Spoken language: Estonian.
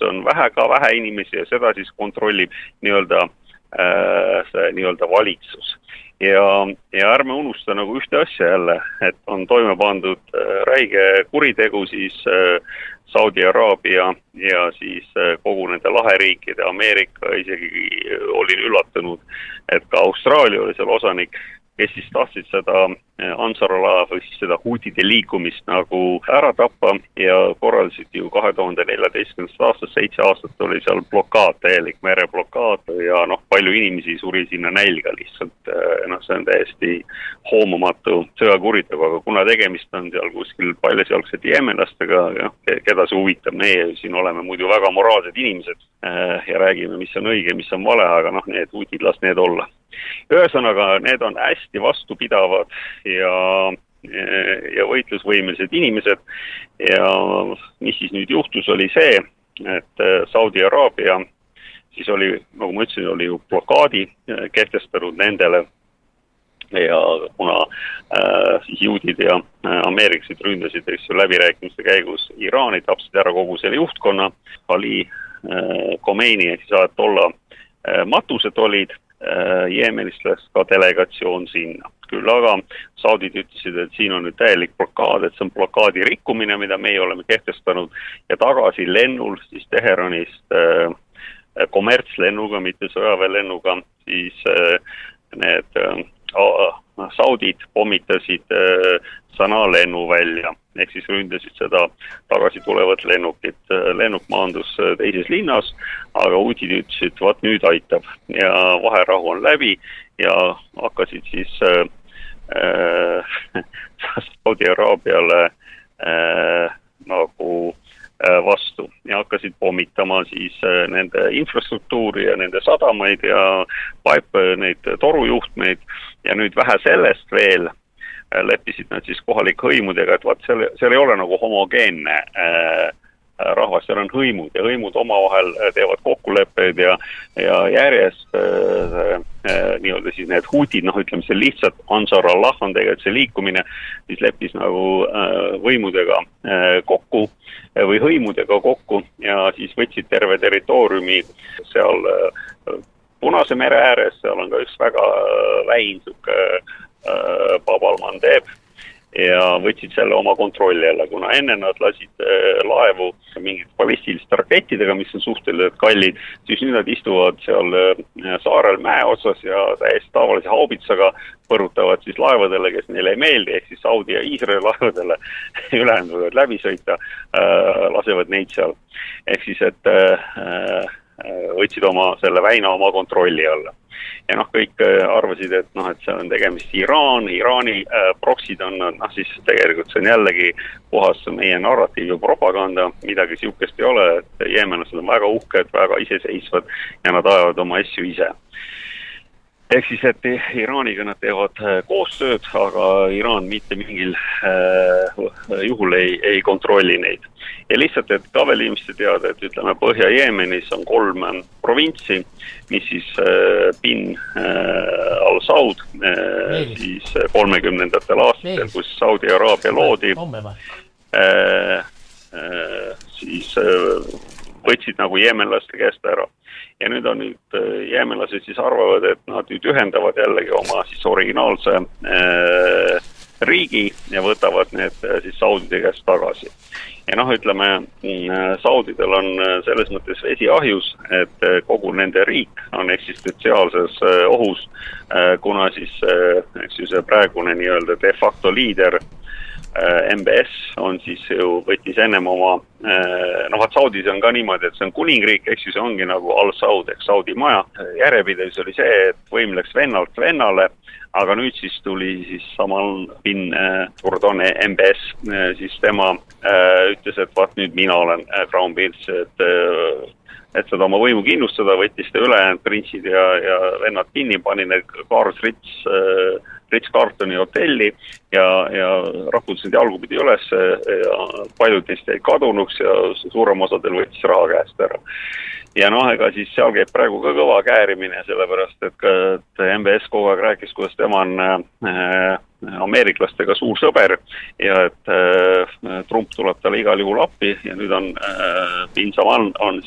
kus on vähe inimesi ja seda siis kontrollib nii-öelda valitsus. Ja ärme unusta nagu ühte asja jälle, et on toime pandud räige kuritegu siis Saudi Araabia ja siis kogu nende laheriikide, Ameerika, isegi olin üllatunud, et ka Austraalia oli seal osanik, kes siis tahtsid seda Ansarallah või siis seda huutide liikumist nagu ära tappa ja korraldasid ju 2014. aastast 7 aastat oli seal blokaad, täielik mereblokaad ja palju inimesi suri sinna nälga lihtsalt. See on täiesti hoomamatu sõjakuritegu, aga kuna tegemist on seal kuskil paljasjalgsed jeemenlastega, keda see huvitab, meie siin oleme muidu väga moraalsed inimesed ja räägime, mis on õige, mis on vale, aga need huutid, las need olla. Ühesõnaga, need on hästi vastupidavad ja võitlusvõimelised inimesed ja mis siis nüüd juhtus oli see, et Saudi Araabia siis oli, nagu ma ütlesin, oli ju blokaadi kehtestanud nendele ja kuna siis juudid ja ameeriklased ründasid läbirääkimiste käigus Iraani, tapsid ära kogu selle juhtkonna, Ali Khomeini ehk siis ajatolla matused olid, jeemenistest ka delegatsioon sinna. Küll aga saudid ütlesid, et siin on nüüd täielik blokaad, et see on blokaadi rikkumine, mida meie oleme kehtestanud ja tagasi lennul siis Teheranist kommertslennuga, mitte sõjaväelennuga, siis need saudid pommitasid Sanaa lennuvälja, ehk siis ründasid seda tagasi tulevat lennukit. Lennuk maandus teises linnas, aga uudid ütlesid, vaat nüüd aitab ja vaherahu on läbi ja hakkasid siis Saudi Araabiale nagu vastu ja hakkasid pommitama siis nende infrastruktuuri ja nende sadamaid ja neid torujuhtmeid ja nüüd vähe sellest veel leppisid nad siis kohalike hõimudega, et vaat seal ei ole nagu homogeenne rahvas, seal on hõimud ja hõimud omavahel teevad kokkuleppeid ja järjest nii-öelda siis need huutid, ütleme see lihtsalt Ansarallah on tegelikult see liikumine, siis leppis nagu võimudega kokku või hõimudega kokku ja siis võtsid terve territooriumi seal Punase mere ääres, seal on ka üks väga vähin Babal Mandeb ja võtsid selle oma kontrolli jälle, kuna enne nad lasid laevu mingid ballistiliste rakettidega, mis on suhteliselt kallid, siis nüüd nad istuvad seal saarel mäe otsas ja täiesti tavalise haubitsaga põrutavad siis laevadele, kes neile ei meeldi, ehk siis Saudi ja Iisraeli laevadele ülejäänud võivad läbi sõita, lasevad neid seal. Ehk siis, et võtsid selle väina oma kontrolli alla. Ja kõik arvasid, et see on tegemist Iraani proksid on, siis tegelikult see on jällegi puhas meie narratiiv ja propaganda, midagi siukest ei ole, et jeemenlased on väga uhked, väga iseseisvad ja nad ajavad oma asju ise. Ehk siis, et Iraaniga nad teevad koostööd, aga Iraan mitte mingil juhul ei kontrolli neid. Ja lihtsalt, et ka veel inimeste teada, et ütleme Põhja-Jeemenis on 3 provintsi, mis siis Bin al-Saud siis 30. aastatel, kus Saudi Araabia loodi, siis võtsid nagu jeemenlaste käest ära. Ja nüüd on jeemenlased siis arvavad, et nad nüüd ühendavad jällegi oma siis originaalse riigi ja võtavad need siis saudide käest tagasi. Ja ütleme, saudidel on selles mõttes vesi ahjus, et kogu nende riik on eksistentsiaalses ohus, kuna siis praegune nii-öelda de facto liider MBS on siis ju võttis ennem oma, Saudis on ka niimoodi, et see on kuningriik, ehk siis ongi nagu Al-Saud ehk Saudi maja. Järjepidevus oli see, et võim läks vennalt vennale, aga nüüd siis tuli siis samal Bin Burdone MBS, siis tema ütles, et vaat nüüd mina olen Crown Prince, et seda oma võimu kindlustada, võttis ta ülejäänud printsid ja vennad kinni, pani need Cars Ritz-Carltoni hotelli ja raputasid jalgupidi üles ja paljud neist jäid kadunuks ja suurem osadel võttis raha käest ära. Ja ega siis seal käib praegu ka kõva käärimine, sellepärast et MBS kogu aeg rääkis, kuidas tema on ameeriklastega suur sõber ja et Trump tuleb talle igal juhul appi ja nüüd on Bin Salman on